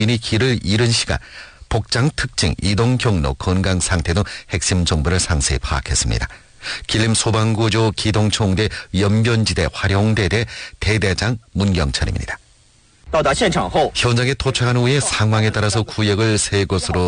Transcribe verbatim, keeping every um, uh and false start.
인이 길을 잃은 시간, 복장 특징, 이동 경로, 건강 상태 등 핵심 정보를 상세히 파악했습니다. 길림 소방구조 기동총대 연변지대 활용대대 대대장 문경철입니다. 현장에 도착한 후에 상황에 따라서 구역을 세 곳으로